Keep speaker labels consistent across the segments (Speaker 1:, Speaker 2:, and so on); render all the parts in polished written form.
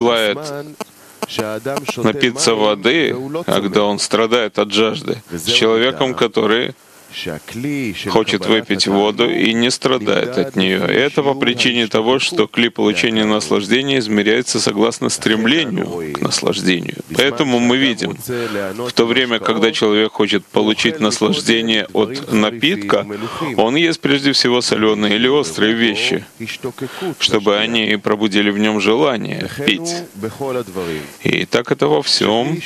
Speaker 1: желает напиться воды, а когда он страдает от жажды, с человеком, который хочет выпить воду и не страдает от нее. И это по причине того, что клей получения наслаждения измеряется согласно стремлению к наслаждению. Поэтому мы видим, в то время, когда человек хочет получить наслаждение от напитка, он ест прежде всего соленые или острые вещи, чтобы они пробудили в нем желание пить. И так это во всем.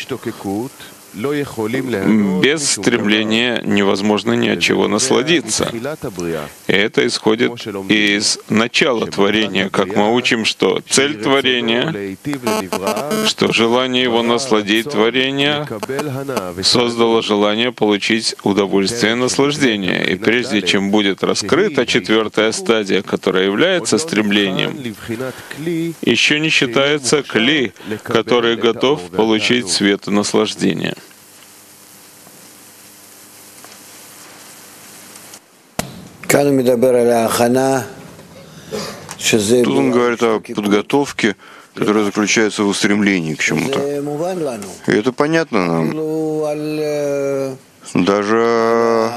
Speaker 1: Без стремления невозможно ни от чего насладиться. И это исходит из начала творения, как мы учим, что цель творения, что желание его насладить творения создало желание получить удовольствие и наслаждение. И прежде чем будет раскрыта четвертая стадия, которая является стремлением, еще не считается кли, который готов получить свет и наслаждение.
Speaker 2: Тут
Speaker 3: он говорит о подготовке, которая заключается в устремлении к чему-то. И это понятно нам. Даже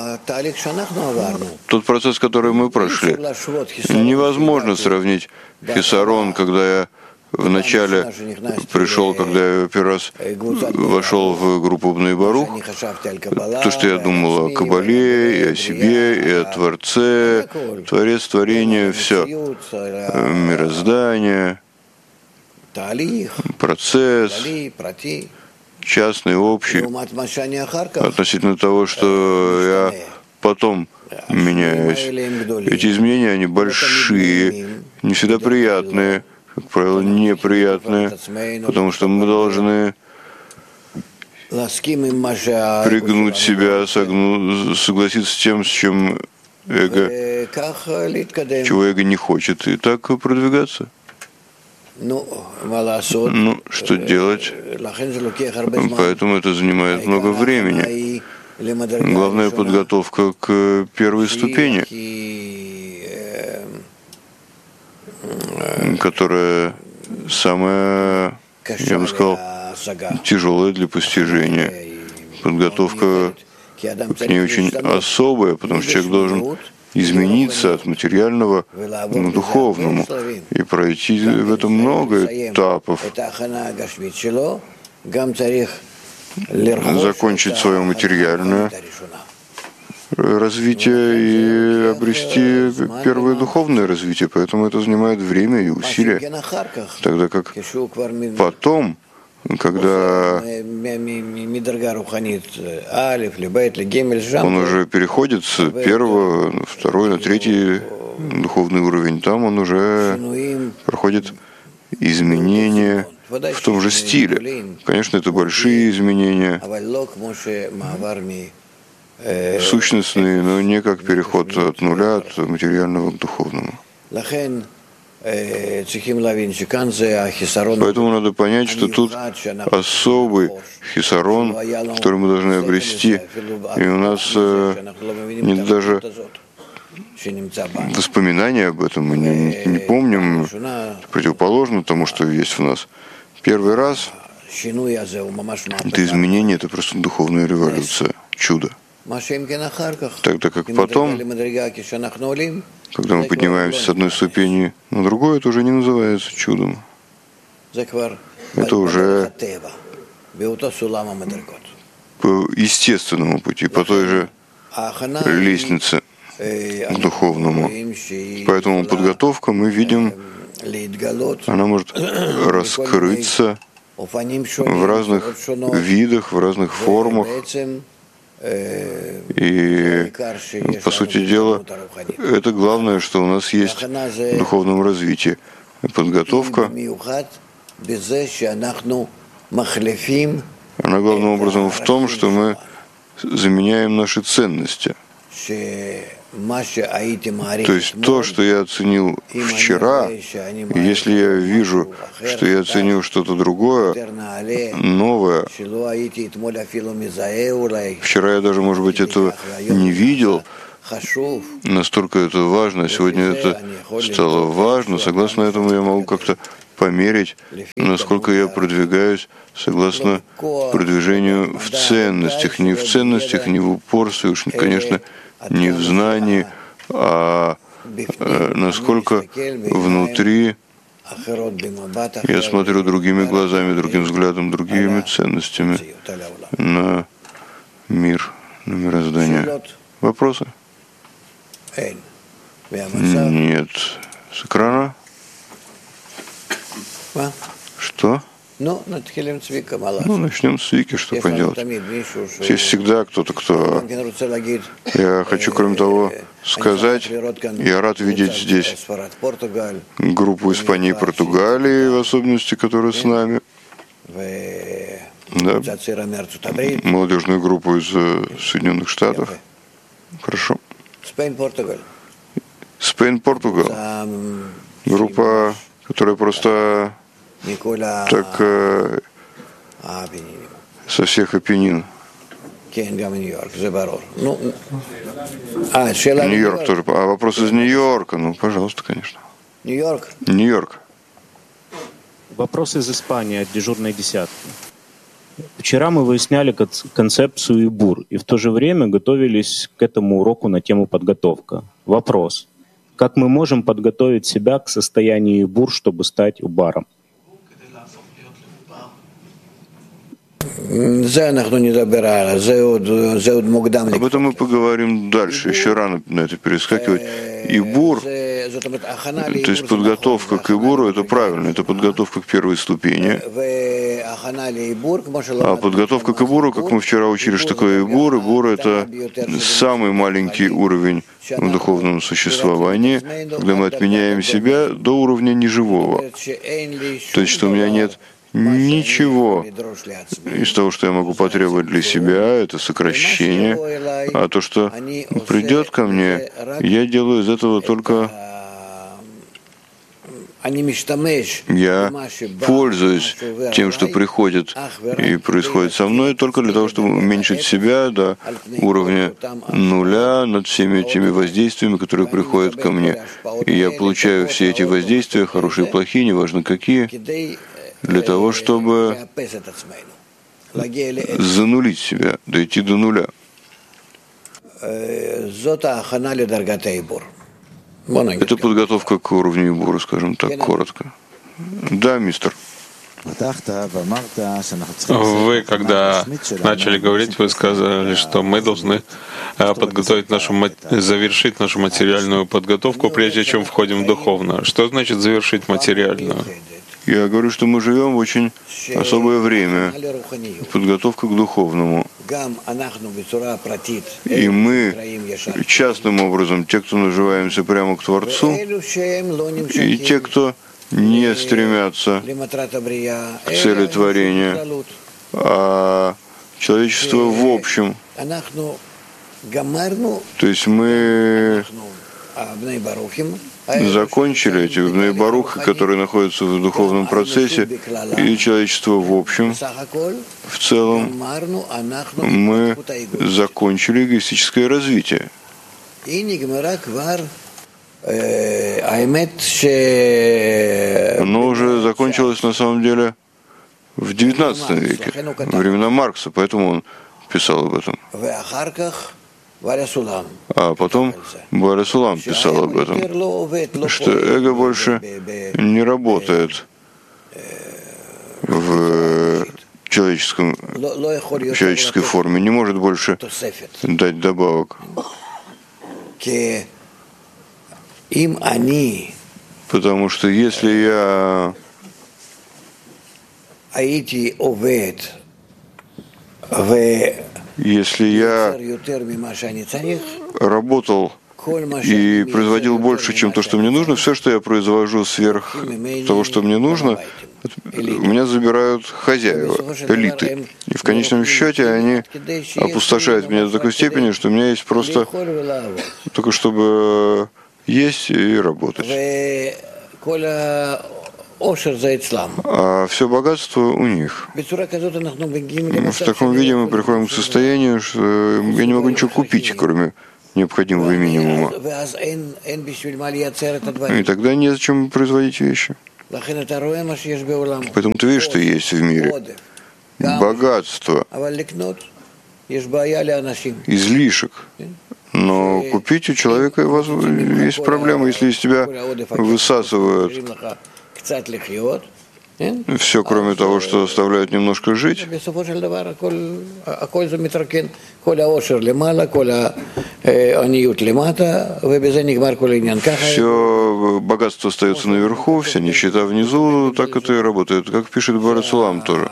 Speaker 3: тот процесс, который мы прошли, невозможно сравнить хисарон, когда я вначале пришел, когда я первый раз вошел в группу Бней Барух, то, что я думал о Кабале, и о себе, и о Творце, Творец, творение, все, мироздание, процесс, частный, общий, относительно того, что я потом меняюсь. Эти изменения, они большие, не всегда приятные, как правило, неприятные, потому что мы должны пригнуть себя, согласиться с тем, с чем эго, чего эго не хочет, и так продвигаться. Что делать? Поэтому это занимает много времени. Главная подготовка к первой ступени, которая самая, я бы сказал, тяжелая для постижения. Подготовка к ней очень особая, потому что человек должен измениться от материального к духовному и пройти в этом много этапов. Закончить свое материальное развитие и обрести первое духовное развитие. Поэтому это занимает время и усилия. Тогда как потом, когда он уже переходит с первого на второй, на третий духовный уровень, там он уже проходит изменения в том же стиле. Конечно, это большие изменения, сущностные, но не как переход от нуля, от материального к духовному. Поэтому надо понять, что тут особый хисарон, который мы должны обрести, и у нас нет даже воспоминания об этом, мы не помним, противоположно тому, что есть в нас. Первый раз это изменение, это просто духовная революция, чудо. Тогда как потом, когда мы поднимаемся с одной ступени на другую, это уже не называется чудом. Это уже по естественному пути, по той же лестнице к духовному. Поэтому подготовка, мы видим, она может раскрыться в разных видах, в разных формах. И, по сути дела, это главное, что у нас есть в духовном развитии. Подготовка, она главным образом в том, что мы заменяем наши ценности. То есть то, что я оценил вчера, если я вижу, что я оценил что-то другое, новое, вчера я даже, может быть, этого не видел, настолько это важно, сегодня это стало важно, согласно этому я могу как-то померить, насколько я продвигаюсь согласно продвижению в ценностях, не в ценностях, не в упорстве, уж, конечно, не в знании, а насколько внутри я смотрю другими глазами, другим взглядом, другими ценностями на мир, на мироздание. Вопросы? Нет. С экрана? Что? Ну, начнем с Вики, что поделать. Есть всегда кто-то, кто... Я хочу, кроме того, сказать, я рад видеть здесь группу Испании и Португалии, в особенности, которая с нами. Да. Молодежную группу из Соединенных Штатов. Хорошо. Спейн-Португал. Группа, которая просто так со всех Апеннин. Нью-Йорк тоже. А вопрос из Нью-Йорка? Ну, пожалуйста, конечно. Нью-Йорк.
Speaker 4: Вопрос из Испании от дежурной десятки. Вчера мы выясняли концепцию Ибур и в то же время готовились к этому уроку на тему подготовка. Вопрос. Как мы можем подготовить себя к состоянию Ибур, чтобы стать Убаром?
Speaker 3: Об этом мы поговорим дальше, еще рано на это перескакивать. Ибур, то есть подготовка к Ибуру, это правильно, это подготовка к первой ступени. А подготовка к Ибуру, как мы вчера учили, что такое Ибур, Ибур — это самый маленький уровень в духовном существовании, когда мы отменяем себя до уровня неживого. То есть, что у меня нет ничего из того, что я могу потребовать для себя, это сокращение, а то, что придет ко мне, я делаю из этого только... Я пользуюсь тем, что приходит и происходит со мной, только для того, чтобы уменьшить себя до уровня нуля над всеми этими воздействиями, которые приходят ко мне. И я получаю все эти воздействия, хорошие и плохие, неважно какие, для того, чтобы занулить себя, дойти до нуля. Это подготовка к уровню Ибура, скажем так, коротко. Да, мистер.
Speaker 1: Вы, когда начали говорить, вы сказали, что мы должны подготовить завершить нашу материальную подготовку, прежде чем входим в духовную. Что значит завершить материальную?
Speaker 3: Я говорю, что мы живем в очень особое время, подготовка к духовному. И мы частным образом, те, кто называемся прямо к Творцу, и те, кто не стремятся к цели творения, а человечество в общем. То есть мы закончили эти Бней Барухи, которые находятся в духовном процессе, и человечество в общем, в целом, мы закончили эгоистическое развитие. Оно уже закончилось на самом деле в XIX веке, во времена Маркса, поэтому он писал об этом. А потом Буаля Сулам писал об этом, что эго больше не работает в человеческой форме, не может больше дать добавок. Потому что если я работал и производил больше, чем то, что мне нужно, все, что я произвожу сверх того, что мне нужно, у меня забирают хозяева, элиты. И в конечном счете они опустошают меня до такой степени, что у меня есть просто только чтобы есть и работать. А все богатство у них. В таком виде мы приходим к состоянию, что я не могу ничего купить, кроме необходимого минимума. И тогда незачем производить вещи. Поэтому ты видишь, что есть в мире богатство, излишек. Но купить у человека есть проблема, если из тебя высасывают все, кроме того, что оставляют немножко жить. Все богатство остается наверху, вся нищета внизу, так это и работает. Как пишет Бор Сулам тоже,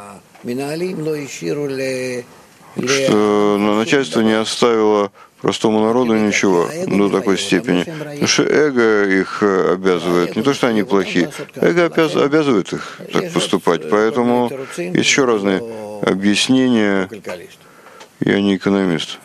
Speaker 3: что начальство не оставило простому народу ничего до такой степени. Потому что эго их обязывает. Не то, что они плохие. Эго обязывает их так поступать. Поэтому есть еще разные объяснения. Я не экономист.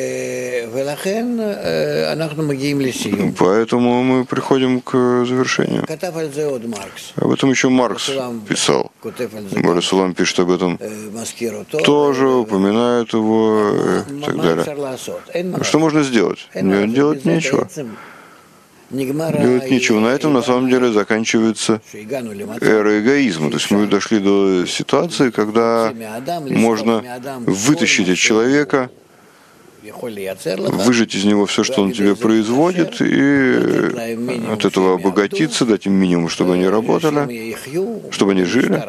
Speaker 3: Поэтому мы приходим к завершению. Об этом еще Маркс писал. Бор Сулам пишет об этом. Тоже упоминает его и так далее. Что можно сделать? Делать нечего. Делать нечего. На этом на самом деле заканчивается эра эгоизма. То есть мы дошли до ситуации, когда можно вытащить от человека, выжать из него все, что он тебе производит, и от этого обогатиться, дать им минимум, чтобы они работали, чтобы они жили,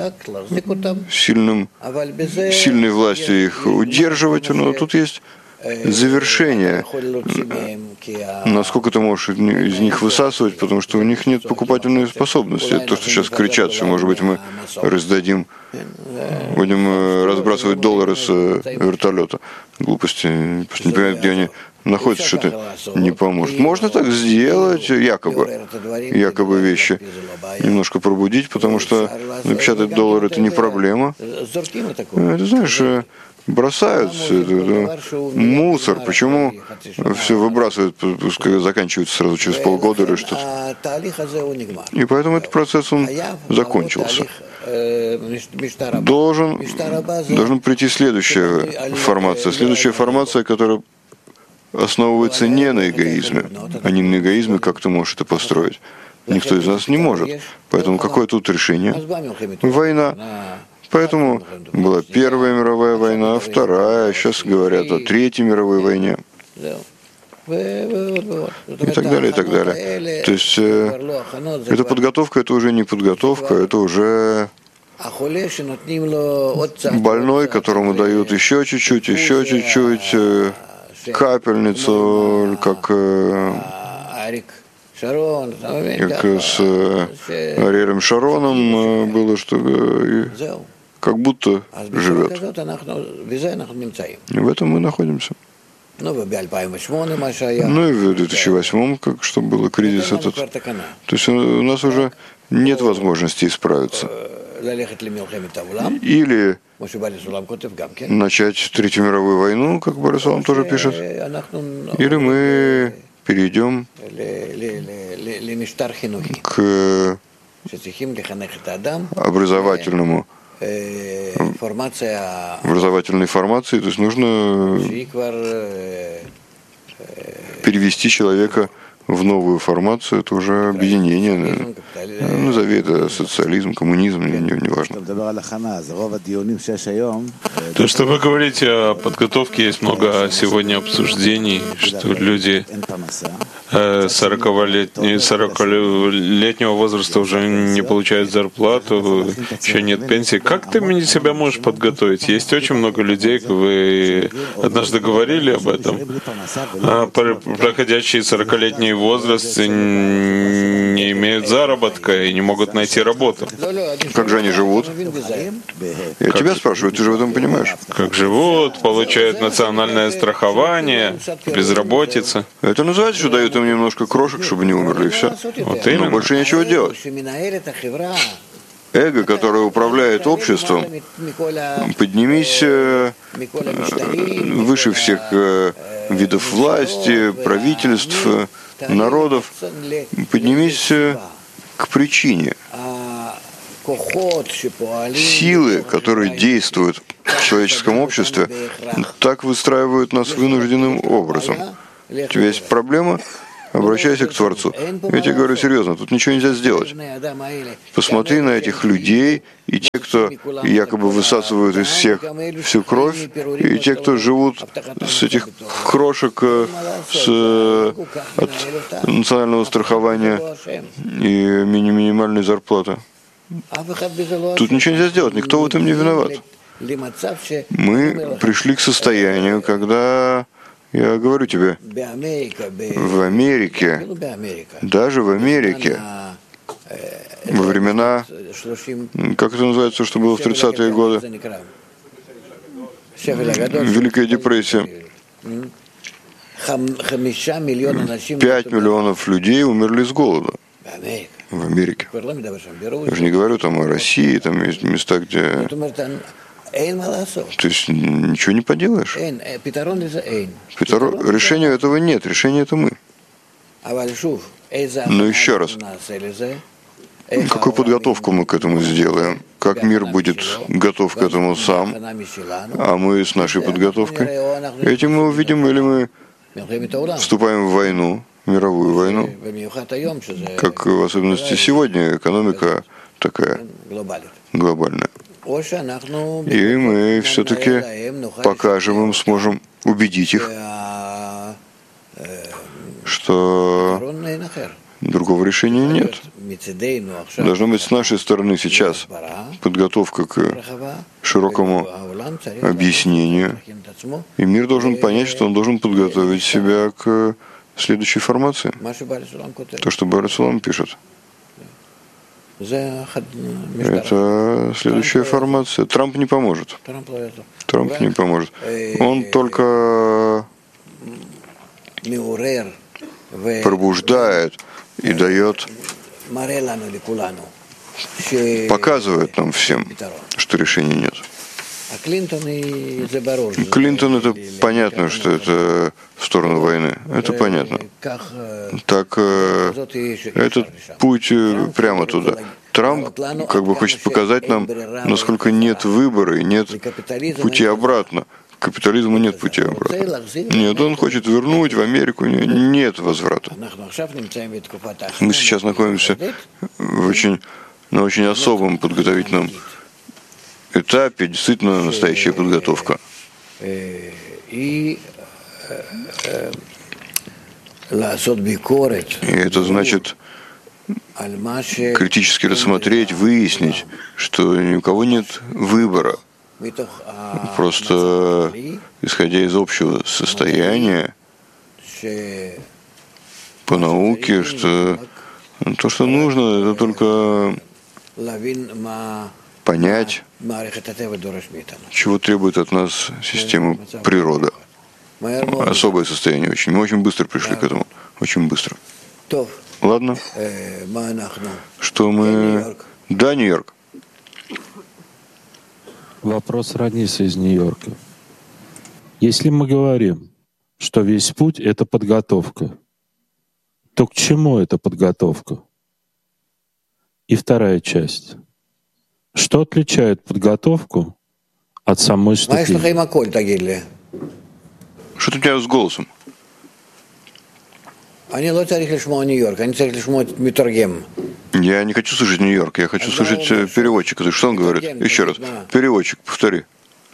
Speaker 3: сильной властью их удерживать. Но тут есть завершение, насколько ты можешь из них высасывать, потому что у них нет покупательной способности. Это то, что сейчас кричат, что, может быть, мы раздадим, будем разбрасывать доллары с вертолета. Глупости, просто не понимают, где они находятся, что это не поможет. Можно так сделать, якобы вещи немножко пробудить, потому что напечатать доллар — это не проблема. Ты знаешь, бросают мусор. Почему все выбрасывают, пускай заканчивается сразу через полгода или что-то. И поэтому этот процесс, он закончился. Должен прийти следующая формация, которая основывается не на эгоизме, а не на эгоизме, как ты можешь это построить. Никто из нас не может. Поэтому какое тут решение? Война. Поэтому была Первая мировая война, Вторая, сейчас говорят о Третьей мировой войне. И так далее, и так далее. То есть эта подготовка, это уже не подготовка, это уже больной, которому дают еще чуть-чуть, капельницу, как с Ариэлем Шароном было, что как будто живет. И в этом мы находимся. Ну и в 2008, что было кризис этот. То есть у нас уже нет возможности исправиться. Или начать Третью мировую войну, как Бор Сулам тоже пишет, или мы перейдем к образовательной формации, то есть нужно перевести человека в новую формацию, это уже объединение. Назови это социализм, коммунизм, не важно.
Speaker 1: То, что вы говорите о подготовке, есть много сегодня обсуждений, что люди 40-летнего возраста уже не получают зарплату, еще нет пенсии. Как ты себя можешь подготовить? Есть очень много людей, вы однажды говорили об этом, проходящие 40-летний возраст не имеют заработка и не могут найти работу.
Speaker 3: Как же они живут? Я тебя спрашиваю, ты же в этом понимаешь?
Speaker 1: Как живут, получают национальное страхование, безработица.
Speaker 3: Это называется, что дают им немножко крошек, чтобы не умерли, и все.
Speaker 1: Вот именно.
Speaker 3: Но больше нечего делать. Эго, которое управляет обществом, поднимись выше всех видов власти, правительств, народов, поднимись к причине. Силы, которые действуют в человеческом обществе, так выстраивают нас вынужденным образом. У тебя есть проблема? обращайся к Творцу. Я тебе говорю серьезно, тут ничего нельзя сделать. Посмотри на этих людей, и те, кто якобы высасывают из всех всю кровь, и те, кто живут с этих крошек от национального страхования и минимальной зарплаты. Тут ничего нельзя сделать, никто в этом не виноват. Мы пришли к состоянию, когда, я говорю тебе, в Америке, даже в Америке, во времена, как это называется, что было в 30-е годы, Великая депрессия, 5 миллионов людей умерли с голода в Америке. Я же не говорю там о России, там есть места, где... То есть ничего не поделаешь. Решения этого нет, решение это мы. Но еще раз, какую подготовку мы к этому сделаем? Как мир будет готов к этому сам, а мы с нашей подготовкой? Этим мы увидим, или мы вступаем в войну, мировую войну, как в особенности сегодня экономика такая глобальная. И мы все-таки покажем им, сможем убедить их, что другого решения нет. Должна быть с нашей стороны сейчас подготовка к широкому объяснению. И мир должен понять, что он должен подготовить себя к следующей формации. То, что Бар Сулам пишет. Это следующая формация. Трамп не поможет. Трамп не поможет. Он только пробуждает и дает, показывает нам всем, что решения нет. Клинтон, это понятно, что это в сторону войны. Это понятно. Так, этот путь прямо туда. Трамп как бы хочет показать нам, насколько нет выбора и нет пути обратно. К капитализму нет пути обратно. Нет, он хочет вернуть в Америку. Нет возврата. Мы сейчас находимся на очень особом подготовительном этапе, действительно настоящая подготовка. И это значит критически рассмотреть, выяснить, что ни у кого нет выбора. Просто исходя из общего состояния по науке, что то, что нужно, это только понять, чего требует от нас система природы. Особое состояние очень. Мы очень быстро пришли к этому. Очень быстро. Ладно? Что мы... Да, Нью-Йорк.
Speaker 5: Вопрос Раниса из Нью-Йорка. Если мы говорим, что весь путь — это подготовка, то к чему эта подготовка? И вторая часть. Что отличает подготовку от самой ступени?
Speaker 3: Что-то у тебя с голосом.
Speaker 2: Я
Speaker 3: не хочу слышать Нью-Йорк, я хочу слышать переводчика. Что он говорит? Еще раз. Переводчик, повтори.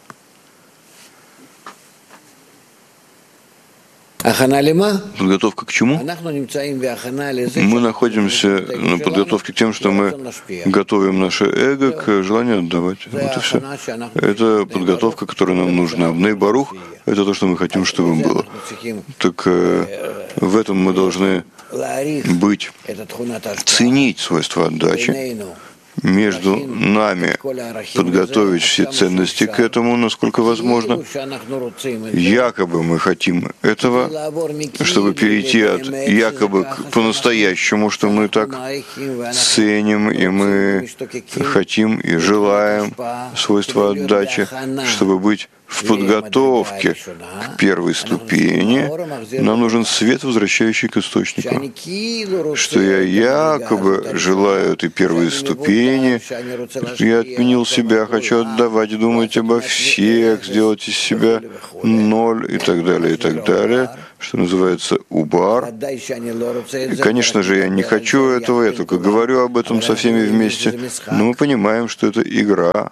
Speaker 3: Подготовка к чему? Мы находимся на подготовке к тем, что мы готовим наше эго к желанию отдавать. Вот и все. Это подготовка, которая нам нужна. Бней Барух — это то, что мы хотим, чтобы было. Так в этом мы должны быть, ценить свойства отдачи, между нами подготовить все ценности к этому, насколько возможно. Якобы мы хотим этого, чтобы перейти от якобы к по-настоящему, что мы так ценим, и мы хотим и желаем свойства отдачи, чтобы быть в подготовке к первой ступени. Нам нужен свет, возвращающий к источнику. Что я якобы желаю этой первой ступени, я отменил себя, хочу отдавать, думать обо всех, сделать из себя ноль и так далее, и так далее. что называется убар. Конечно же, я не хочу этого, я только говорю об этом со всеми вместе, но мы понимаем, что это игра.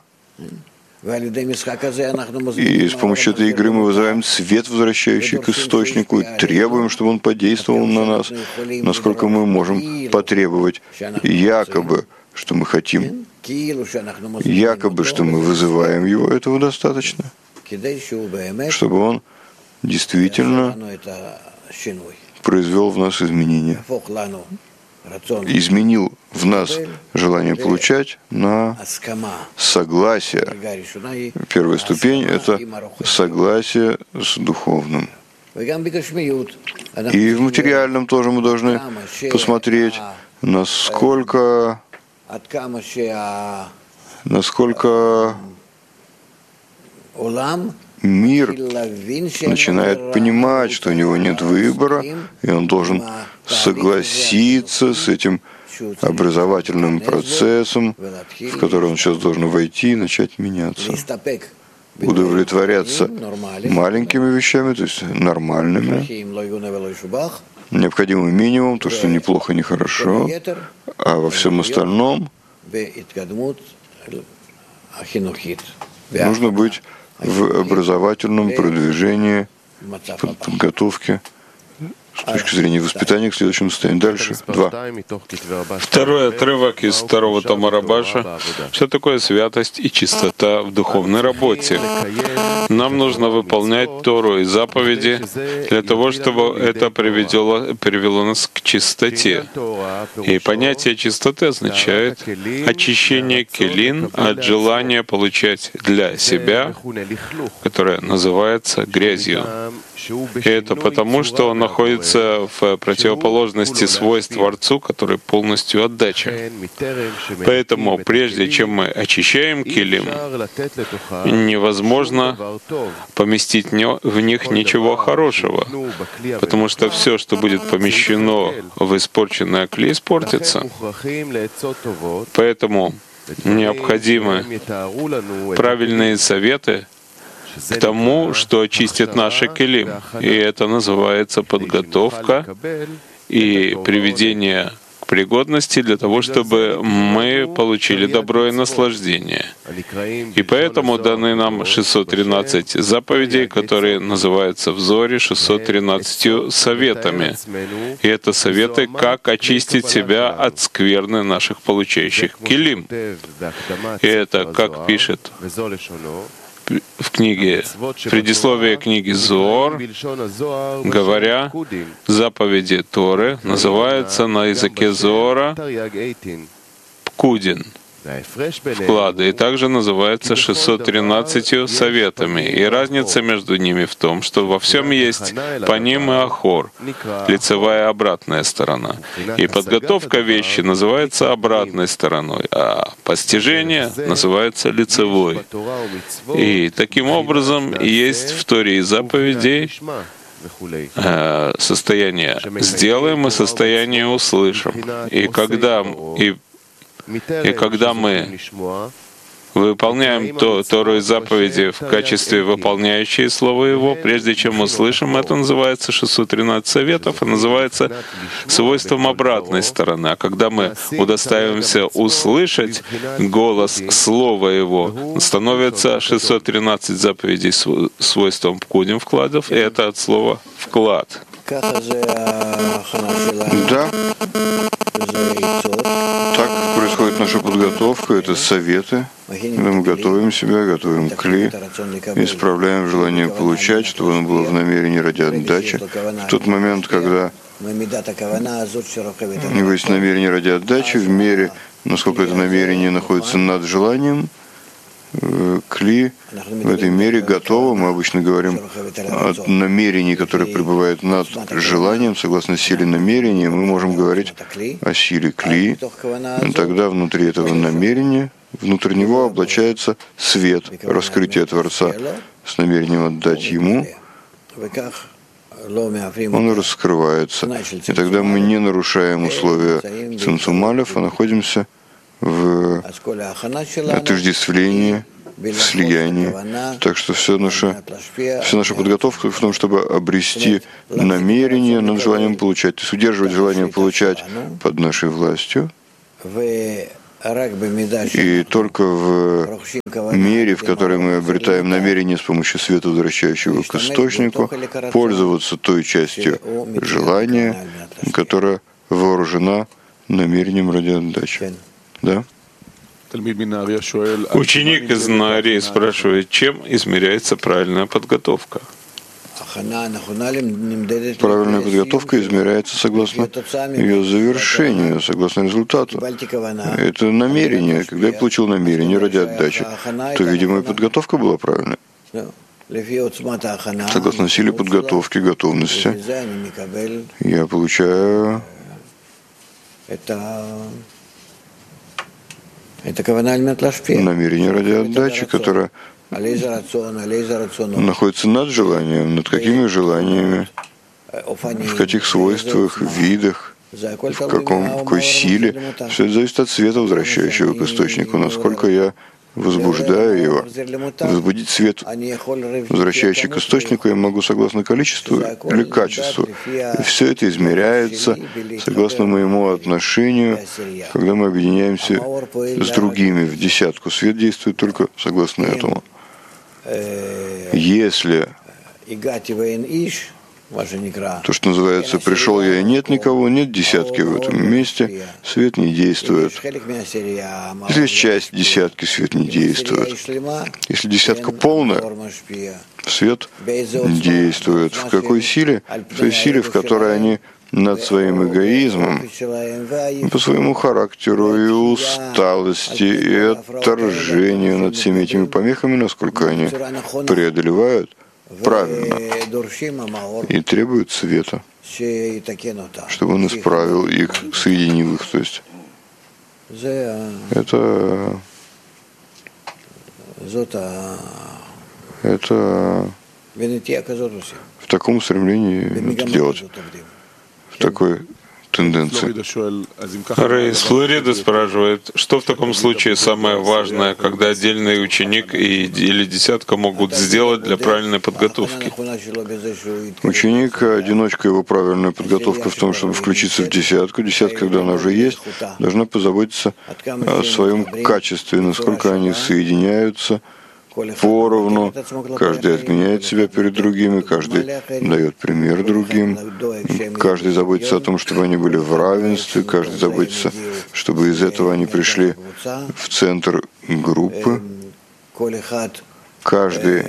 Speaker 3: И с помощью этой игры мы вызываем свет, возвращающий к источнику, и требуем, чтобы он подействовал на нас, насколько мы можем потребовать, якобы, что мы хотим, якобы, что мы вызываем его, этого достаточно, чтобы он действительно произвел в нас изменения, изменил в нас желание получать на согласие. Первая ступень — это согласие с духовным. И в материальном тоже мы должны посмотреть, насколько мир начинает понимать, что у него нет выбора, и он должен согласиться с этим образовательным процессом, в который он сейчас должен войти и начать меняться. Удовлетворяться маленькими вещами, то есть нормальными, необходимый минимум, то, что неплохо, не хорошо, а во всем остальном нужно быть в образовательном продвижении, подготовке с точки зрения воспитания к следующему состоянию. Дальше. 2.
Speaker 1: Второй отрывок из второго тома Рабаша. Что такое святость и чистота в духовной работе? Нам нужно выполнять Тору и заповеди для того, чтобы это привело нас к чистоте. И понятие чистоты означает очищение келин от желания получать для себя, которое называется грязью. И это потому, что он находится в противоположности свойств Творцу, который полностью отдача. Поэтому, прежде чем мы очищаем килим, невозможно поместить в них ничего хорошего, потому что все, что будет помещено в испорченное кли, испортится. Поэтому необходимы правильные советы к тому, что очистит наши келим. И это называется подготовка и приведение к пригодности для того, чтобы мы получили добро и наслаждение. И поэтому даны нам 613 заповедей, которые называются в Зоре 613 советами. И это советы, как очистить себя от скверны наших получающих келим. И это, как пишет в книге, в предисловии книги Зоар, говоря, заповеди Торы называются на языке Зоара Пкудин, вклады, и также называется 613 советами. И разница между ними в том, что во всем есть паним и ахор, лицевая и обратная сторона. И подготовка вещи называется обратной стороной, а постижение называется лицевой. И таким образом есть в Торе и заповедей состояние «сделаем» и состояние «услышим». И когда мы выполняем Тору и заповеди в качестве выполняющие Слово Его, прежде чем услышим, это называется 613 советов, и называется свойством обратной стороны. А когда мы удостаиваемся услышать голос Слова Его, становится 613 заповедей свойством пкудим вкладов, и это от слова «вклад».
Speaker 3: Да. Так происходит наша подготовка, это советы. Мы готовим себя, готовим кли, исправляем желание получать, чтобы оно было в намерении ради отдачи. В тот момент, когда у него есть намерение ради отдачи, в мере, насколько это намерение находится над желанием, кли в этой мере готово. Мы обычно говорим о намерении, которое пребывает над желанием, согласно силе намерения, мы можем говорить о силе кли. Тогда внутри этого намерения, внутрь него облачается свет, раскрытие Творца с намерением отдать Ему. Он раскрывается. И тогда мы не нарушаем условия цимцум алеф, а находимся в отождествлении в слиянии. Так что вся наша подготовка в том, чтобы обрести намерение над желанием получать, то есть удерживать желание получать под нашей властью. И только в мере, в которой мы обретаем намерение с помощью света, возвращающего к источнику, пользоваться той частью желания, которая вооружена намерением ради отдачи. Да?
Speaker 1: Ученик из Наарии спрашивает, чем измеряется правильная подготовка?
Speaker 3: Правильная подготовка измеряется согласно ее завершению, согласно результату. Это намерение. Когда я получил намерение ради отдачи, то, видимо, и подготовка была правильной. Согласно силе подготовки, готовности, я получаю намерение ради отдачи, которое находится над желанием, над какими желаниями, в каких свойствах, видах, в какой силе. Все это зависит от света, возвращающего к источнику, насколько я возбуждаю его. Возбудить свет, возвращающий к источнику, я могу согласно количеству или качеству. И все это измеряется согласно моему отношению, когда мы объединяемся с другими в десятку. Свет действует только согласно этому. Если то, что называется, пришел я и нет никого, нет десятки в этом месте, свет не действует. Если есть часть десятки, свет не действует. Если десятка полная, свет действует. В какой силе? В той силе, в которой они над своим эгоизмом, по своему характеру и усталости, и отторжению над всеми этими помехами, насколько они преодолевают правильно и требуют света, чтобы он исправил их, соединил их. То есть это в таком стремлении это делать, в такой тенденции.
Speaker 1: Рэй из Флориды спрашивает, что в таком случае самое важное, когда отдельный ученик или десятка могут сделать для правильной подготовки?
Speaker 3: Ученик, одиночка, его правильная подготовка в том, чтобы включиться в десятку. Десятка, когда она уже есть, должна позаботиться о своем качестве, насколько они соединяются поровну, каждый отменяет себя перед другими, каждый дает пример другим, каждый заботится о том, чтобы они были в равенстве, каждый заботится, чтобы из этого они пришли в центр группы, каждый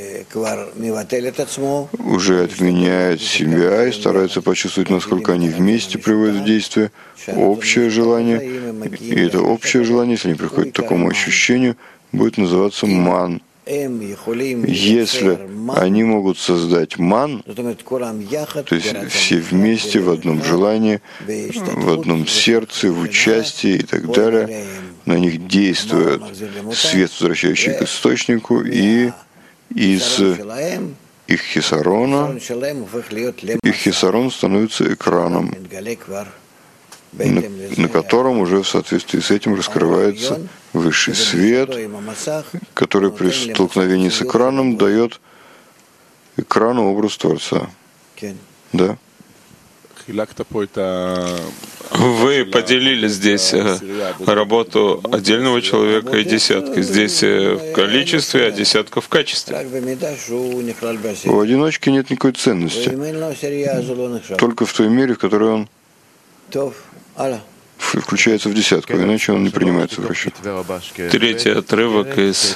Speaker 3: уже отменяет себя и старается почувствовать, насколько они вместе приводят в действие общее желание, и это общее желание, если они приходят к такому ощущению, будет называться ман. Если они могут создать ман, то есть все вместе в одном желании, в одном сердце, в участии и так далее, на них действует свет, возвращающий к источнику, и из их хисарона, их хисарон становится экраном, на котором уже в соответствии с этим раскрывается высший свет, который при столкновении с экраном дает экрану образ Творца. Да?
Speaker 1: Вы поделили здесь работу отдельного человека и десятки. Здесь в количестве, а десятка в качестве.
Speaker 3: У одиночки нет никакой ценности. Только в той мере, в которой он включается в десятку, иначе он не принимается в расчет.
Speaker 1: Третий отрывок из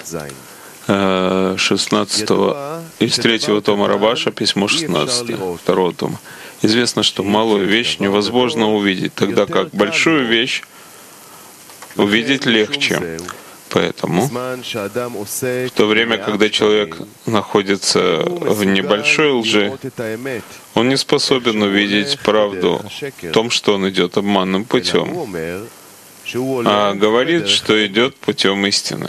Speaker 1: 3-го тома Рабаша, письмо 16, 2-го тома. Известно, что малую вещь невозможно увидеть, тогда как большую вещь увидеть легче. Поэтому в то время, когда человек находится в небольшой лжи, он не способен увидеть правду в том, что он идет обманным путем, а говорит, что идет путем истины.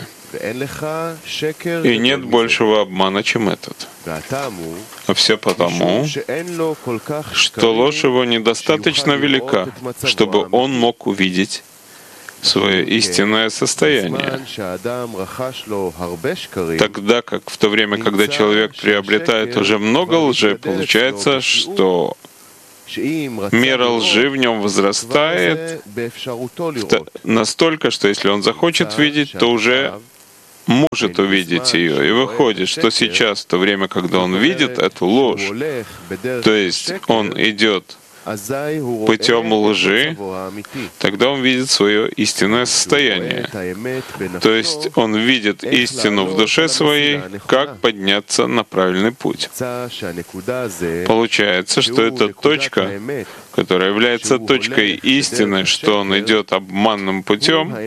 Speaker 1: И нет большего обмана, чем этот. А все потому, что ложь его недостаточно велика, чтобы он мог увидеть свое истинное состояние. Тогда как в то время, когда человек приобретает уже много лжи, получается, что мера лжи в нем возрастает настолько, что если он захочет видеть, то уже может увидеть ее. И выходит, что сейчас, в то время, когда он видит эту ложь, то есть он идет путем лжи, тогда он видит свое истинное состояние. То есть он видит истину в душе своей, как подняться на правильный путь. Получается, что эта точка, которая является точкой истины, что он идет обманным путем,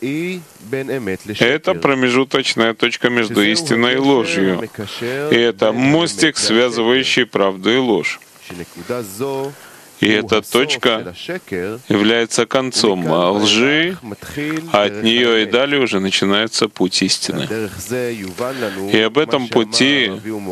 Speaker 1: это промежуточная точка между истиной и ложью. И это мостик, связывающий правду и ложь. И эта точка является концом лжи, а от нее и далее уже начинается путь истины. И об этом пути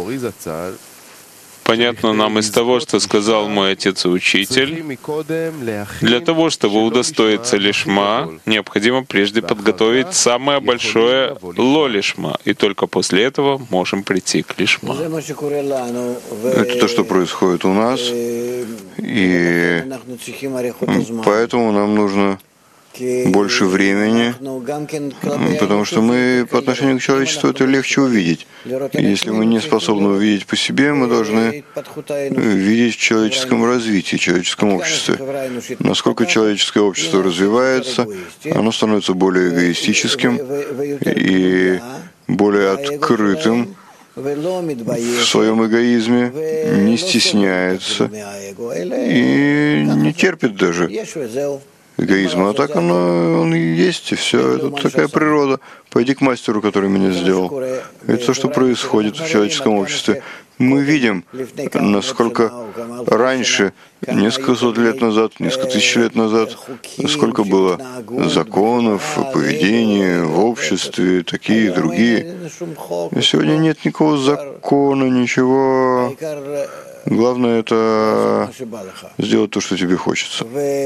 Speaker 1: понятно нам из того, что сказал мой отец и учитель. Для того, чтобы удостоиться лишма, необходимо прежде подготовить самое большое ло-лишма, и только после этого можем прийти к лишма.
Speaker 3: Это то, что происходит у нас, и поэтому нам нужно больше времени, потому что мы по отношению к человечеству это легче увидеть. Если мы не способны увидеть по себе, мы должны видеть в человеческом развитии, в человеческом обществе. Насколько человеческое общество развивается, оно становится более эгоистическим и более открытым в своем эгоизме, не стесняется и не терпит даже эгоизма. А так он и есть, и все. Это такая природа. Пойди к мастеру, который меня сделал. Это то, что происходит в человеческом обществе. Мы видим, насколько раньше, несколько сот лет назад, несколько тысяч лет назад, сколько было законов, поведения в обществе, такие и другие. И сегодня нет никакого закона, ничего. Главное — это сделать то, что тебе хочется.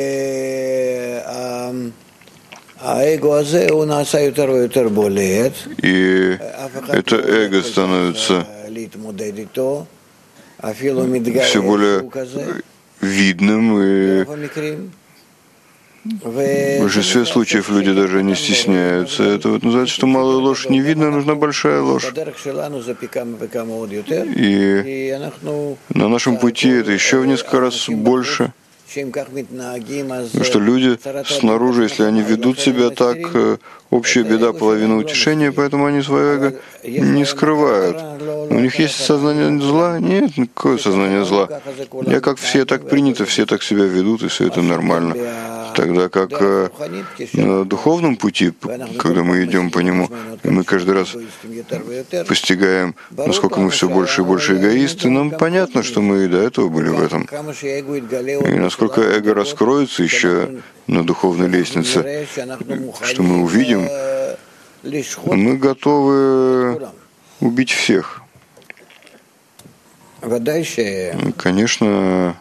Speaker 3: И это эго становится все более видным, и в большинстве случаев люди даже не стесняются. Это вот называется, что малая ложь не видно, нужна большая ложь. И на нашем пути это еще в несколько раз больше. Потому что люди снаружи, если они ведут себя так, общая беда, половина утешения, поэтому они свое эго не скрывают. У них есть сознание зла? Нет, какое сознание зла? Я как все, так принято, все так себя ведут, и все это нормально. Тогда как на духовном пути, когда мы идем по нему, и мы каждый раз постигаем, насколько мы все больше и больше эгоисты, нам понятно, что мы и до этого были в этом. И насколько эго раскроется еще на духовной лестнице, что мы увидим, мы готовы убить всех. Конечно,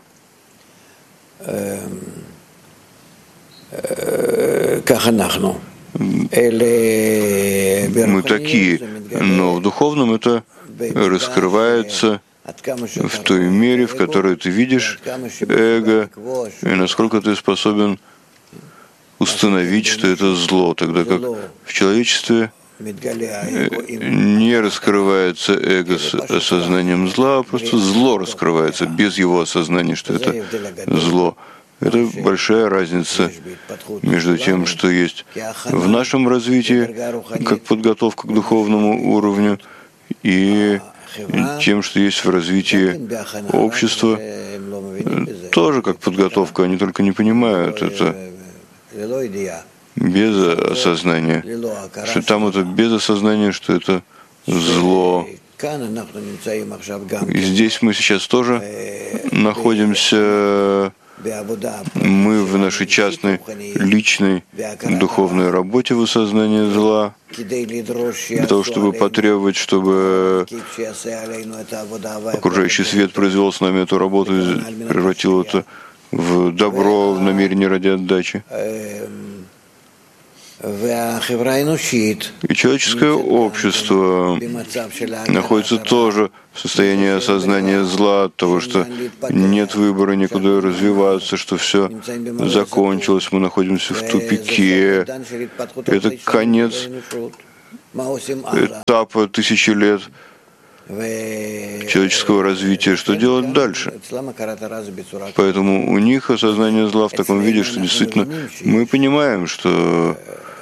Speaker 3: мы такие, но в духовном это раскрывается в той мере, в которой ты видишь эго, и насколько ты способен установить, что это зло, тогда как в человечестве не раскрывается эго с осознанием зла, а просто зло раскрывается без его осознания, что это зло. Это большая разница между тем, что есть в нашем развитии, как подготовка к духовному уровню, и тем, что есть в развитии общества, тоже как подготовка. Они только не понимают это без осознания, что там это без осознания, что это зло. И здесь мы сейчас тоже находимся. Мы в нашей частной, личной, духовной работе в осознании зла, для того, чтобы потребовать, чтобы окружающий свет произвел с нами эту работу и превратил это в добро, в намерение ради отдачи. И человеческое общество находится тоже в состоянии осознания зла, от того, что нет выбора, никуда развиваться, что все закончилось, мы находимся в тупике. Это конец этапа 1000 лет человеческого развития. Что делать дальше? Поэтому у них осознание зла в таком виде, что действительно мы понимаем, что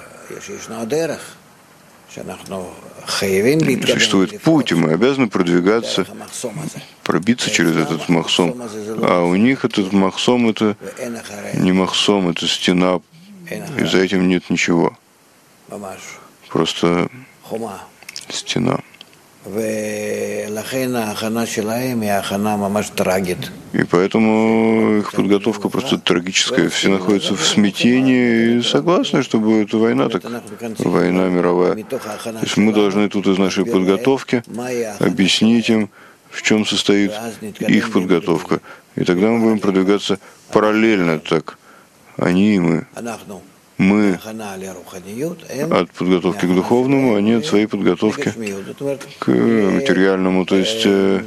Speaker 3: существует путь, и мы обязаны продвигаться, пробиться через этот махсом. А у них этот махсом — это не махсом, это стена, и за этим нет ничего. Просто стена. И поэтому их подготовка просто трагическая. Все находятся в смятении и согласны, что будет война, так война мировая. То есть мы должны тут из нашей подготовки объяснить им, в чем состоит их подготовка. И тогда мы будем продвигаться параллельно так. Они и мы. Мы от подготовки к духовному, они от своей подготовки к материальному, то есть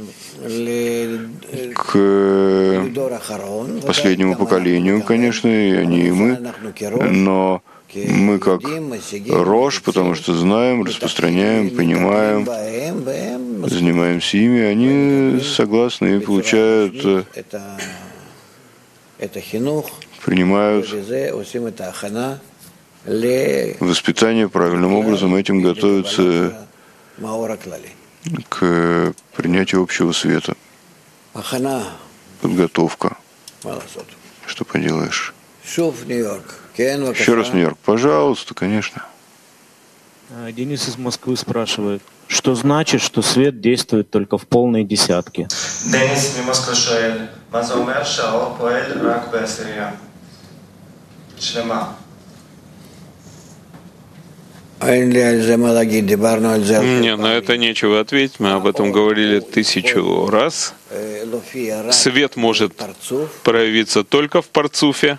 Speaker 3: к последнему поколению, конечно, и они, и мы, но мы как рожь, потому что знаем, распространяем, понимаем, занимаемся ими, они согласны и получают, принимают воспитание правильным образом, этим готовятся к принятию общего света. Подготовка. Что поделаешь? Еще раз Нью-Йорк. Пожалуйста, конечно.
Speaker 4: Денис из Москвы спрашивает, что значит, что свет действует только в полной десятке?
Speaker 6: Денис ממוסקבה שואל, מה זה אומר שהאור פועל רק בעשירייה? שלמה.
Speaker 1: Не, на это нечего ответить. Мы об этом говорили 1000 раз. Свет может проявиться только в парцуфе.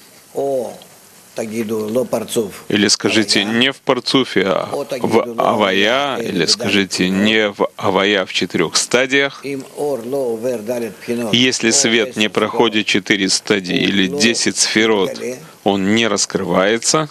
Speaker 1: Или скажите не в парцуфе, а в авая, или скажите не в авая в 4 стадиях. Если свет не проходит 4 стадии или 10 сферот, он не раскрывается.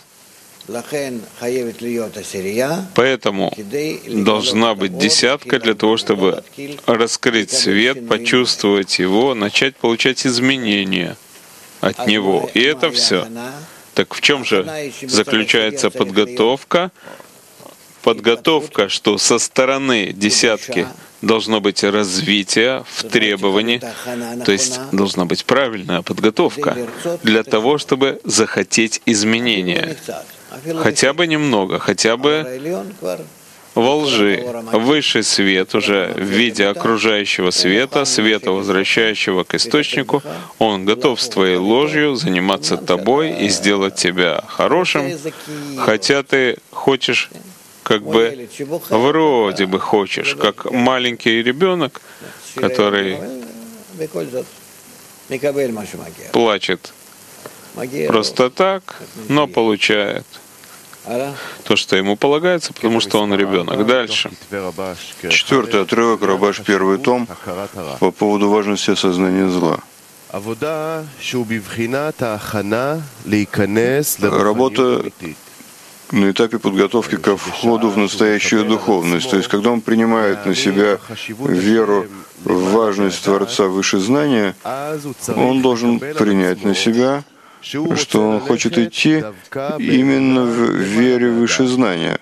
Speaker 1: Поэтому должна быть десятка для того, чтобы раскрыть свет, почувствовать его, начать получать изменения от него. И это все. Так в чем же заключается подготовка? Подготовка, что со стороны десятки должно быть развитие в требовании, то есть должна быть правильная подготовка для того, чтобы захотеть изменения. Хотя бы немного, хотя бы во лжи. Высший свет уже в виде окружающего света, света, возвращающего к источнику, он готов с твоей ложью заниматься тобой и сделать тебя хорошим, хотя ты хочешь, как бы, вроде бы хочешь, как маленький ребенок, который плачет просто так, но получает то, что ему полагается, потому что он ребенок. Дальше.
Speaker 3: 4-й отрывок, Рабаш, 1-й том, по поводу важности осознания зла. Работа на этапе подготовки ко входу в настоящую духовность. То есть, когда он принимает на себя веру в важность Творца выше знания, он должен принять на себя, что он хочет идти именно в вере выше знания.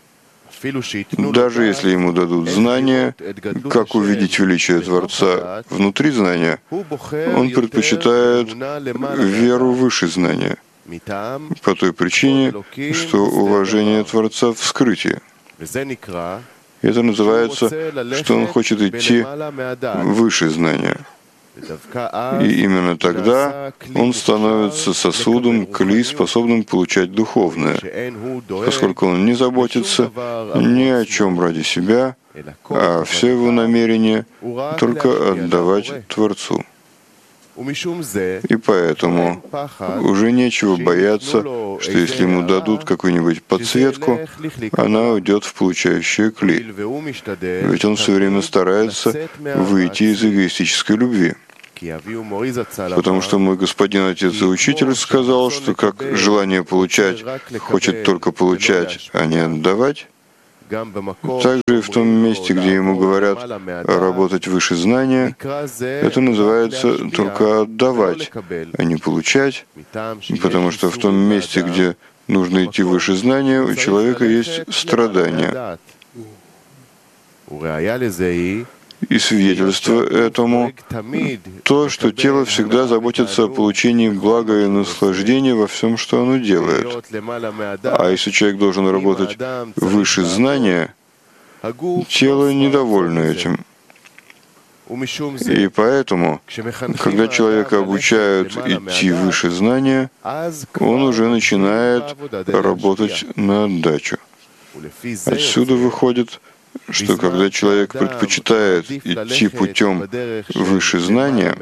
Speaker 3: Даже если ему дадут знания, как увидеть величие Творца внутри знания, он предпочитает веру выше знания, по той причине, что уважение Творца в скрытии. Это называется, что он хочет идти выше знания. И именно тогда он становится сосудом, кли, способным получать духовное, поскольку он не заботится ни о чем ради себя, а все его намерения только отдавать Творцу. И поэтому уже нечего бояться, что если ему дадут какую-нибудь подсветку, она уйдет в получающее кли. Ведь он все время старается выйти из эгоистической любви. Потому что мой господин Отец и Учитель сказал, что как желание получать хочет только получать, а не отдавать, также и в том месте, где ему говорят работать выше знания, это называется только отдавать, а не получать, потому что в том месте, где нужно идти выше знания, у человека есть страдания. И свидетельство этому то, что тело всегда заботится о получении блага и наслаждения во всем, что оно делает. А если человек должен работать выше знания, тело недовольно этим. И поэтому, когда человека обучают идти выше знания, он уже начинает работать на отдачу. Отсюда выходит, что когда человек предпочитает идти путем выше знания,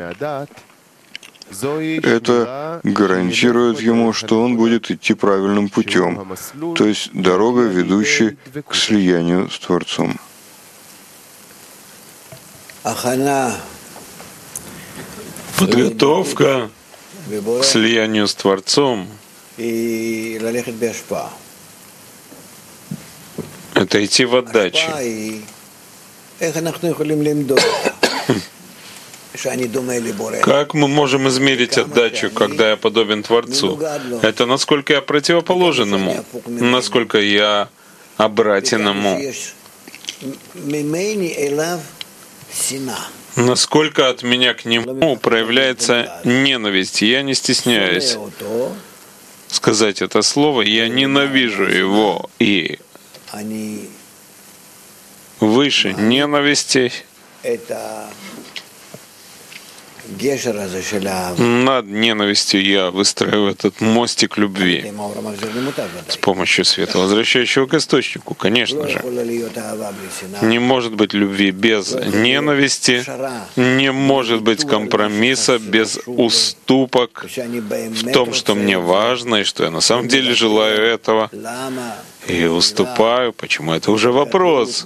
Speaker 3: это гарантирует ему, что он будет идти правильным путем, то есть дорога, ведущая к слиянию с Творцом.
Speaker 1: Подготовка к слиянию с Творцом — это идти в отдаче. Как мы можем измерить отдачу, когда я подобен Творцу? Это насколько я противоположен Ему, насколько я обратен Ему, насколько от меня к Нему проявляется ненависть. Я не стесняюсь сказать это слово, я ненавижу Его, и выше ненависти над ненавистью я выстраиваю этот мостик любви с помощью света, возвращающего к источнику, конечно же. Не может быть любви без ненависти, не может быть компромисса без уступок в том, что мне важно и что я на самом деле желаю этого. И уступаю. Почему? Это уже вопрос.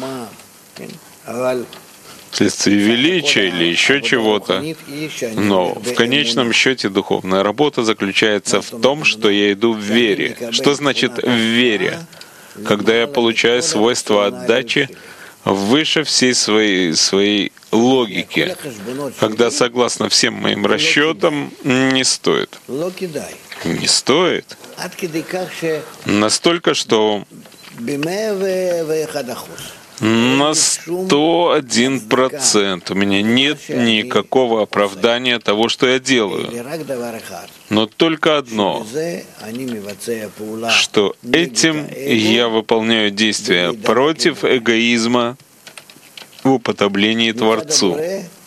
Speaker 1: Вследствие величия или еще чего-то. Но в конечном счете духовная работа заключается в том, что я иду в вере. Что значит в вере? Когда я получаю свойства отдачи выше всей своей логики, когда согласно всем моим расчетам не стоит. Не стоит. Настолько, что на 101% у меня нет никакого оправдания того, что я делаю. Но только одно, что этим я выполняю действия против эгоизма в уподоблении Творцу.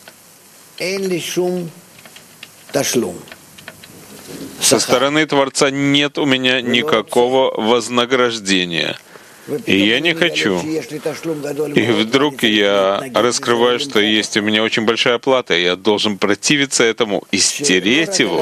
Speaker 1: Со стороны Творца нет у меня никакого вознаграждения. И я не хочу. И вдруг я раскрываю, что есть у меня очень большая плата, и я должен противиться этому и стереть его.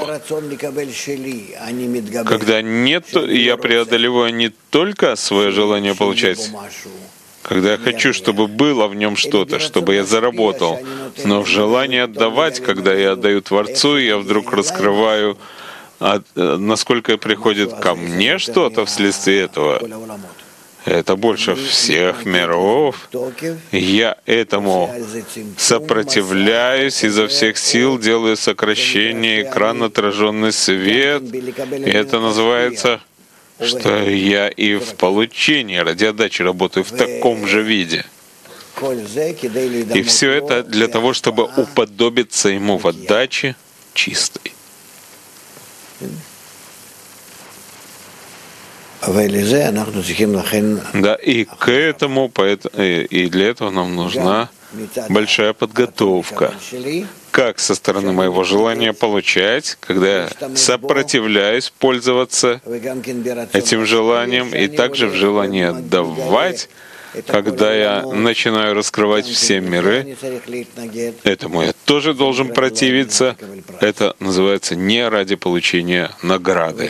Speaker 1: Когда нет, я преодолеваю не только свое желание получать, когда я хочу, чтобы было в нем что-то, чтобы я заработал, но в желании отдавать, когда я отдаю Творцу, я вдруг раскрываю, насколько приходит ко мне что-то вследствие этого. Это больше всех миров. Я этому сопротивляюсь, изо всех сил делаю сокращение, экран отраженный свет. И это называется, что я и в получении ради отдачи работаю в таком же виде. И все это для того, чтобы уподобиться Ему в отдаче чистой. Да, и к этому, и для этого нам нужна большая подготовка. Как со стороны моего желания получать, когда я сопротивляюсь пользоваться этим желанием, и также в желании отдавать, когда я начинаю раскрывать все миры, этому я тоже должен противиться. Это называется не ради получения награды.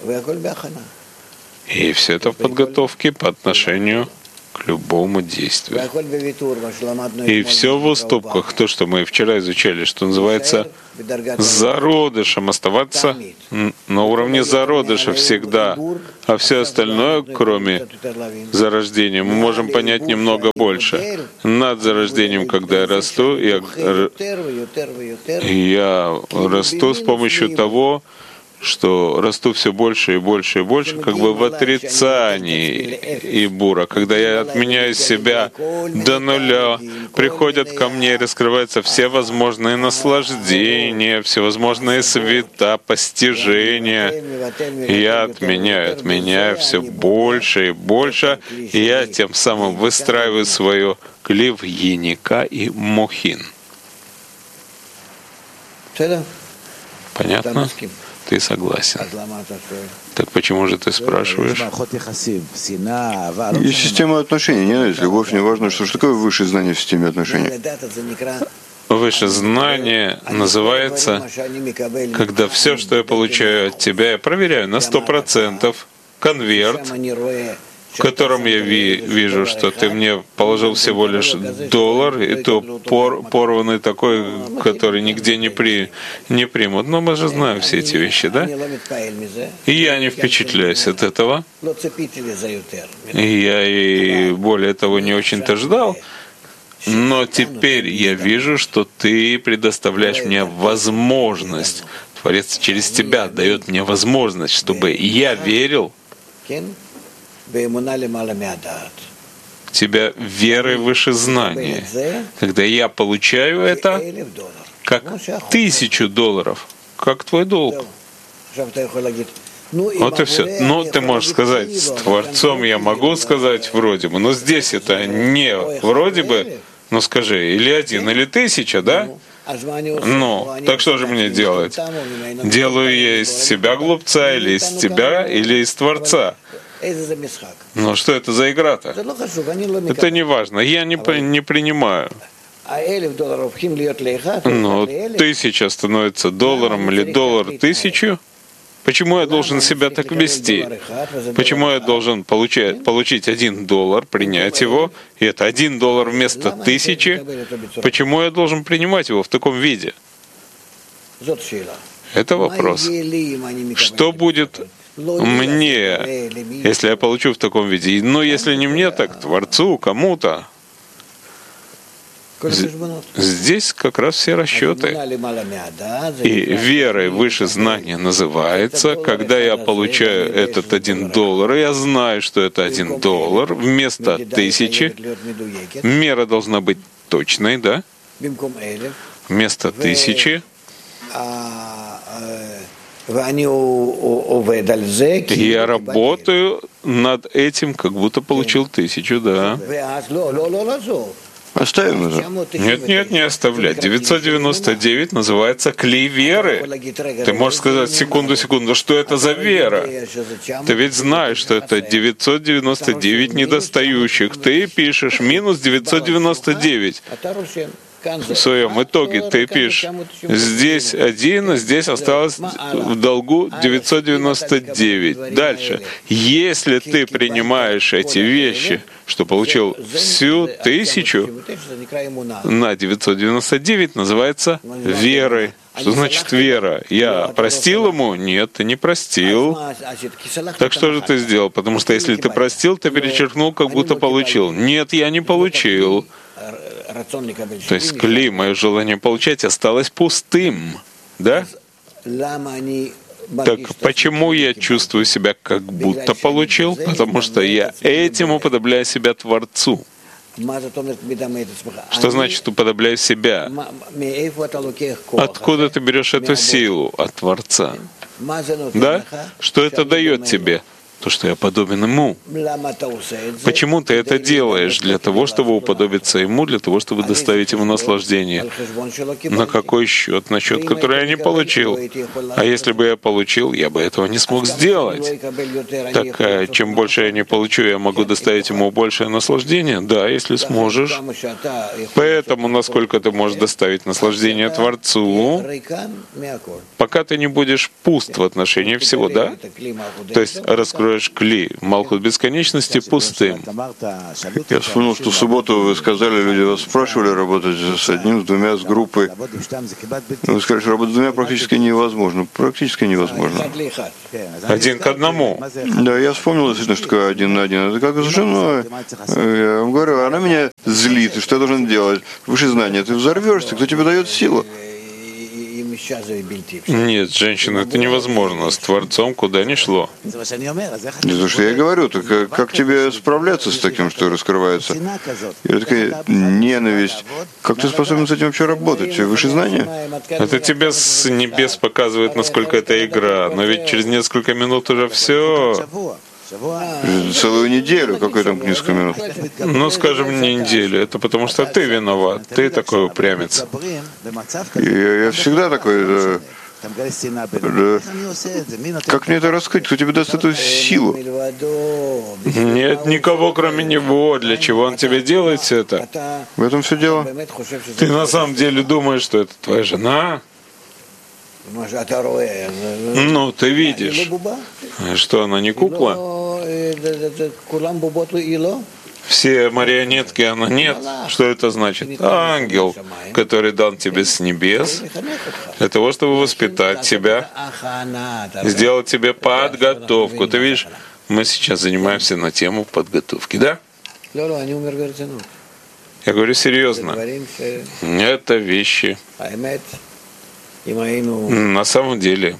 Speaker 1: И все это в подготовке по отношению к любому действию. И все в уступках, то, что мы вчера изучали, что называется зародышем, оставаться на уровне зародыша всегда, а все остальное, кроме зарождения, мы можем понять немного больше. Над зарождением, когда я расту, я расту с помощью того, что расту все больше и больше и больше, как бы в отрицании Ибура. Когда я отменяю себя до нуля, приходят ко мне и раскрываются все возможные наслаждения, всевозможные света, постижения. И я отменяю все больше и больше, и я тем самым выстраиваю свое кли в Еника и Мохин. Понятно? Ты согласен. Так почему же ты спрашиваешь?
Speaker 3: Есть система отношений, ненависть, любовь, не важно, что такое высшее знание в системе отношений.
Speaker 1: Высшее знание называется, когда все, что я получаю от тебя, я проверяю на 100%, конверт, в котором я вижу, что ты мне положил всего лишь $1, и то порванный такой, который нигде не примут. Но мы же знаем все эти вещи, да? И я не впечатляюсь от этого. И я и более того не очень-то ждал. Но теперь я вижу, что ты предоставляешь мне возможность. Творец через тебя дает мне возможность, чтобы я верил тебя верой выше знания. Когда я получаю это как $1000, как твой долг. Вот и все. Но ты можешь сказать, с Творцом я могу сказать вроде бы, но здесь это не вроде бы, ну скажи, или 1, или 1000, да? Ну, так что же мне делать? Делаю я из себя глупца, или из тебя, или из Творца? Но что это за игра-то? Это не важно. Я не принимаю. Но 1000 становится $1 или $1 1000. Почему я должен себя так вести? Почему я должен получить $1, принять его, и это $1 вместо 1000? Почему я должен принимать его в таком виде? Это вопрос. Что будет мне, если я получу в таком виде? Но если не мне, так Творцу, кому-то. Здесь как раз все расчеты. И верой выше знания называется, когда я получаю этот $1, я знаю, что это $1 вместо 1000. Мера должна быть точной, да? Вместо 1000. Я работаю над этим, как будто получил 1000, да.
Speaker 3: Оставим уже.
Speaker 1: Нет, не оставлять. 999 называется клей веры. Ты можешь сказать, секунду, что это за вера? Ты ведь знаешь, что это 999 недостающих. Ты пишешь минус 999. В своем итоге ты пишешь, здесь 1, а здесь осталось в долгу 999. Дальше. Если ты принимаешь эти вещи, что получил всю 1000, на 999 называется верой. Что значит вера? Я простил ему? Нет, ты не простил. Так что же ты сделал? Потому что если ты простил, ты перечеркнул, как будто получил. Нет, я не получил. То есть кли, мое желание получать, осталось пустым. Да? Так почему я чувствую себя, как будто получил? Потому что я этим уподобляю себя Творцу. Что значит уподобляю себя? Откуда ты берешь эту силу? От Творца. Да? Что это дает тебе? то, что я подобен Ему. Почему ты это делаешь? Для того, чтобы уподобиться Ему, для того, чтобы доставить Ему наслаждение. На какой счет? На счет, который я не получил. А если бы я получил, я бы этого не смог сделать. Так, чем больше я не получу, я могу доставить Ему большее наслаждение? Да, если сможешь. Поэтому, насколько ты можешь доставить наслаждение Творцу, пока ты не будешь пуст в отношении всего, да? То есть раскроешь кли, Малхут бесконечности пустым.
Speaker 3: Я вспомнил, что в субботу вы сказали, люди вас спрашивали работать с одним, с двумя, с группой. Вы сказали, что работать с двумя практически невозможно. Практически невозможно.
Speaker 1: Один к одному.
Speaker 3: Да, я вспомнил действительно, что такое один на один. Это как с женой. Я вам говорю, она меня злит, и что я должен делать? Выше знания, ты взорвешься, кто тебе дает силу?
Speaker 1: Нет, женщина, это невозможно. С Творцом куда ни шло.
Speaker 3: Это что я и говорю, так как тебе справляться с таким, что раскрывается? И такая ненависть. Как ты способен с этим вообще работать? Выше знания?
Speaker 1: Это тебе с небес показывает, насколько это игра. Но ведь через несколько минут уже все.
Speaker 3: Целую неделю, какой там несколько минут?
Speaker 1: Ну, скажем, не неделю. Это потому что ты виноват. Ты такой упрямец.
Speaker 3: Я всегда такой... Как мне это раскрыть? Кто тебе даст эту силу?
Speaker 1: Нет никого, кроме него. Для чего он тебе делает все это?
Speaker 3: В этом все дело.
Speaker 1: Ты на самом деле думаешь, что это твоя жена? Ну, ты видишь, что она не кукла? Все марионетки, она нет. Что это значит? Ангел, который дан тебе с небес, для того, чтобы воспитать тебя, сделать тебе подготовку. Ты видишь, мы сейчас занимаемся на тему подготовки, да? Я говорю серьезно. Это вещи. На самом деле.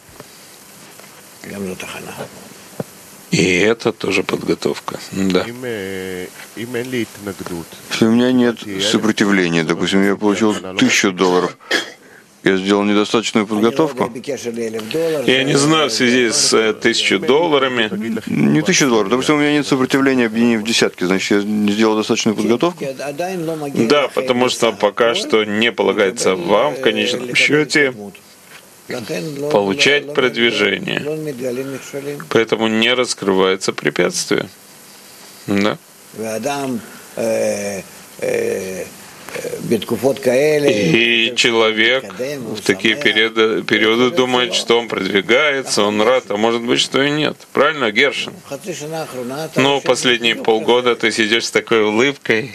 Speaker 1: И это тоже подготовка. Да.
Speaker 3: Если у меня нет сопротивления, допустим, я получил $1000, я сделал недостаточную подготовку.
Speaker 1: Я не знаю в связи с $1000.
Speaker 3: Не $1000. Допустим, у меня нет сопротивления объединения в десятки, значит, я не сделал достаточную подготовку?
Speaker 1: Да, потому что пока что не полагается вам в конечном счете получать продвижение. Поэтому не раскрывается препятствие. Да. И человек в такие периоды думает, что он продвигается, он рад, а может быть, что и нет. Правильно, Гершин? Но последние полгода ты сидишь с такой улыбкой.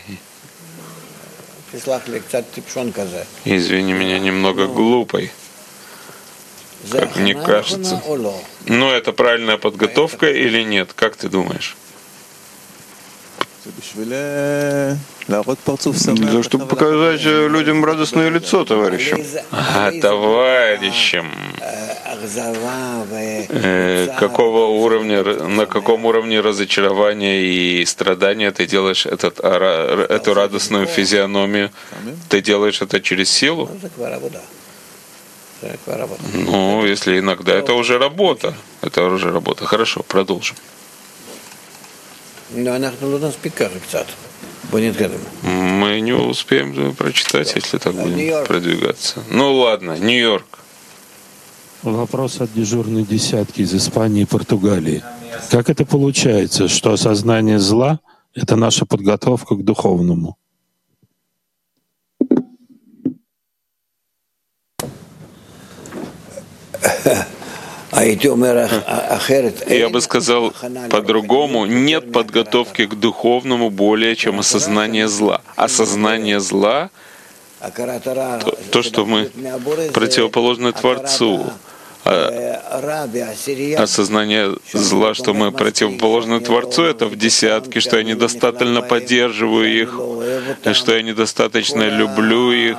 Speaker 1: Извини меня, немного глупой, как мне кажется. Но это правильная подготовка или нет? Как ты думаешь?
Speaker 3: Для того, чтобы показать людям радостное лицо товарищам.
Speaker 1: Товарищам. На каком уровне разочарования и страдания ты делаешь эту радостную физиономию? Ты делаешь это через силу? Ну, если иногда это уже работа. Это уже работа. Хорошо, продолжим. Мы не успеем прочитать, если так будем продвигаться. Ну ладно, Нью-Йорк.
Speaker 5: Вопрос от дежурной десятки из Испании и Португалии. Как это получается, что осознание зла — это наша подготовка к духовному?
Speaker 1: Я бы сказал по-другому, нет подготовки к духовному более, чем осознание зла. Осознание зла, то, что мы противоположны Творцу, осознание зла, что мы противоположны Творцу, это в десятке, что я недостаточно поддерживаю их, что я недостаточно люблю их.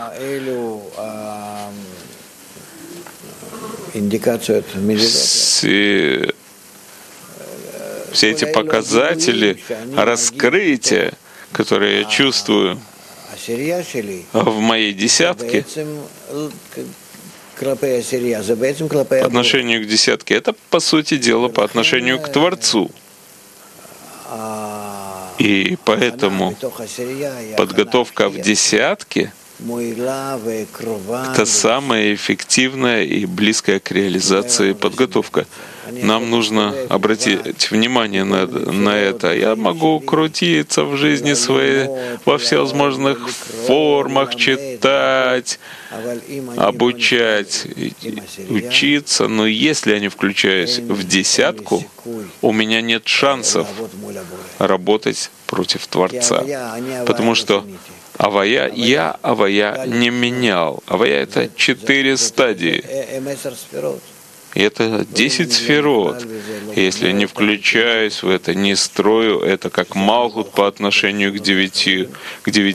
Speaker 1: Все эти показатели раскрытия, которые я чувствую в моей десятке, по отношению к десятке, это, по сути дела, по отношению к Творцу. И поэтому подготовка в десятке — это самая эффективная и близкая к реализации подготовка. Нам нужно обратить внимание на это. Я могу крутиться в жизни своей во всевозможных формах, читать, обучать, учиться, но если я не включаюсь в десятку, у меня нет шансов работать против Творца. Потому что Авая не менял. Авая — это 4 стадии. И это 10 сферот. Если я не включаюсь в это, не строю это как Малхут по отношению к 9